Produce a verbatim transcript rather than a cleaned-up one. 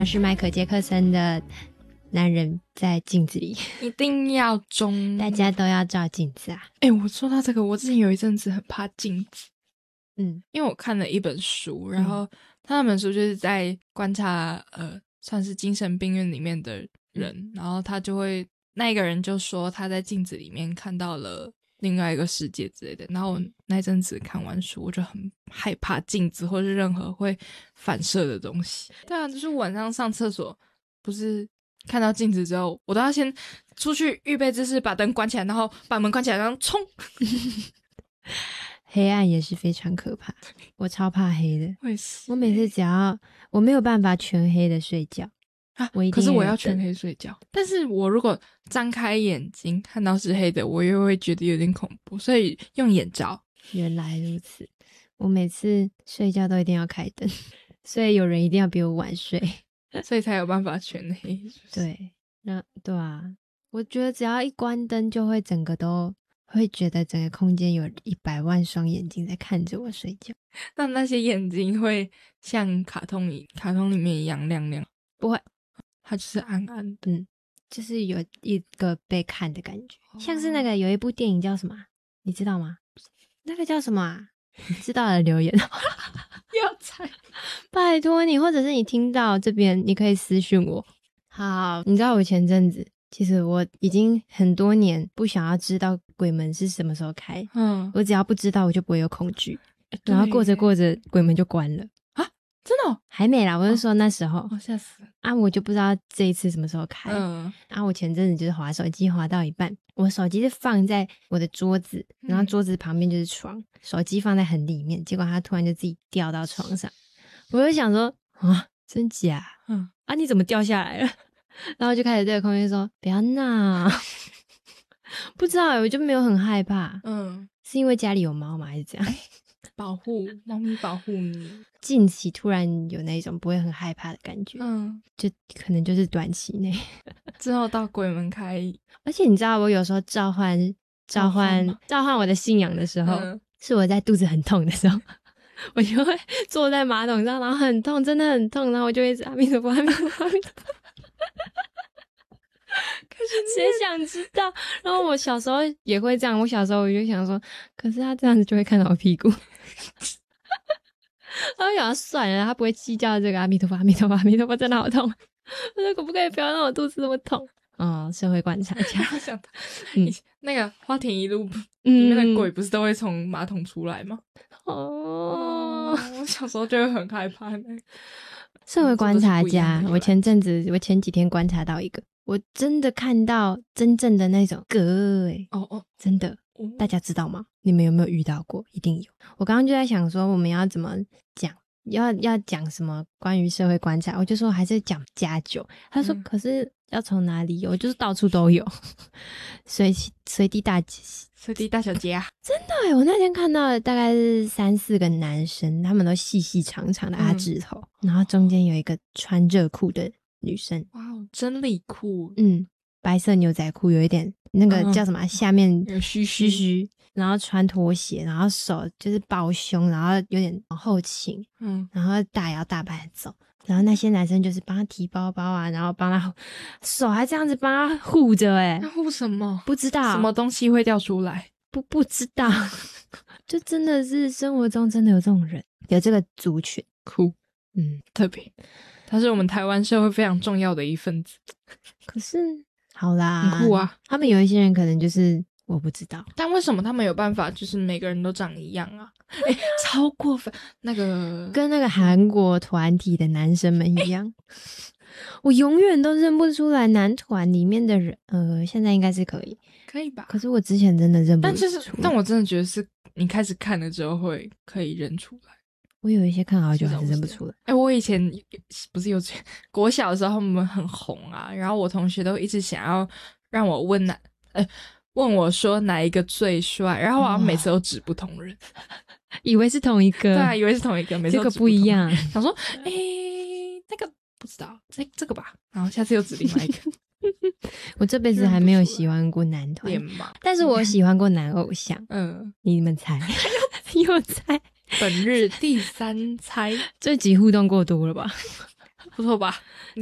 是迈克杰克森的男人在镜子里， 一定要中， 大家都要照镜子啊。 诶、我说到这个，我之前有一阵子很怕镜子， 嗯， 因为我看了一本书，然后他那本书就是在观察呃，算是精神病院里面的人、嗯、然后他就会那一个人就说他在镜子里面看到了另外一个世界之类的，然后我那一阵子看完书我就很害怕镜子或是任何会反射的东西。对啊，就是晚上上厕所不是看到镜子之后我都要先出去预备姿势把灯关起来，然后把门关起来然后冲黑暗也是非常可怕，我超怕黑的。 我也是， 我每次只要我没有办法全黑的睡觉啊， 我一定可是我要全黑睡觉，但是我如果张开眼睛看到是黑的我又会觉得有点恐怖，所以用眼罩。 原来如此，我每次睡觉都一定要开灯，所以有人一定要比我晚睡所以才有办法全黑是不是？ 对，那对啊，我觉得只要一关灯就会整个都会觉得整个空间有一百万双眼睛在看着我睡觉。 那那些眼睛会像卡通里卡通里面一样亮亮？ 不会， 它就是暗暗的。 嗯，就是有一个被看的感觉、哦、像是那个有一部电影叫什么你知道吗？那个叫什么啊？知道的留言要猜拜托你，或者是你听到这边你可以私讯我。好，你知道我前阵子其实我已经很多年不想要知道鬼门是什么时候开，嗯，我只要不知道我就不会有恐惧，然后过着过着鬼门就关了啊？真的、哦？ 还没啦，我是说那时候， 哦，吓死了啊！我就不知道这一次什么时候开，嗯，啊，我前阵子就是滑手机滑到一半，我手机是放在我的桌子，然后桌子旁边就是床，嗯、手机放在很里面，结果它突然就自己掉到床上，我就想说啊，真假？嗯，啊，你怎么掉下来了？然后就开始对着空间说不要闹不知道我就没有很害怕，嗯，是因为家里有猫吗还是怎样？ 保护猫咪保护你。 近期突然有那种不会很害怕的感觉，嗯，就可能就是短期内之后到鬼门开。 而且你知道我有时候召唤召唤召唤我的信仰的时候、嗯、是我在肚子很痛的时候我就会坐在马桶上，然后很痛真的很痛，然后我就会一直阿弥陀佛阿弥陀佛阿弥陀佛可是谁想知道？然后我小时候也会这样，我小时候我就想说，可是他这样子就会看到我屁股然后想要算了，他不会计较这个阿弥陀佛阿弥陀佛阿弥陀佛真的好痛我说可不可以不要让我肚子那么痛？哦，社会观察家想嗯，那个花田一路里面的鬼不是都会从马桶出来吗？哦、嗯，我小时候就会很害怕那个社会观察家。我前阵子我前几天观察到一个，我真的看到真正的那种哥欸，哦哦，真的，大家知道吗？你们有没有遇到过？一定有。我刚刚就在想说我们要怎么讲，要要讲什么关于社会观察，我就说还是讲家酒。他说、嗯、可是要从哪里有？就是到处都有随随地大随地大小街啊。 真的耶，我那天看到的大概是三四个男生，他们都细细长长的阿指头、嗯、然后中间有一个穿热裤的女生。 哇，真理裤。 嗯，白色牛仔裤，有一点那个叫什么、嗯、下面有须须须，然后穿拖鞋，然后手就是抱胸，然后有点往后倾，嗯，然后大摇大摆走，然后那些男生就是帮他提包包啊，然后帮他手还这样子帮他护着。诶那护什么？ 不知道什么东西会掉出来， 不不知道就真的是生活中真的有这种人，有这个族群。 酷，嗯，特别他是我们台湾社会非常重要的一份子。 可是好啦， 很酷啊， 他们有一些人可能就是我不知道， 但为什么他们有办法就是每个人都长一样啊？诶、欸、超过分，那个跟那个韩国团体的男生们一样、欸、我永远都认不出来男团里面的人。呃，现在应该是可以可以吧， 可是我之前真的认不出来。 但就是但我真的觉得是你开始看了之后会可以认出来。 我有一些看好久还是认不出来。 哎、欸，我以前不是幼稚园国小的时候他们很红啊，然后我同学都一直想要让我问哪呃问我说哪一个最帅，然后我好像每次都指不同人、哦、 以为是同一个。 对啊，以为是同一个，每次都指不同这个不一样。 想说哎、欸、那个不知道这这个吧，然后下次又指另外一个我这辈子还没有喜欢过男团，但是我喜欢过男偶像。嗯，你们猜又猜本日第三猜这集互动过多了吧不错吧？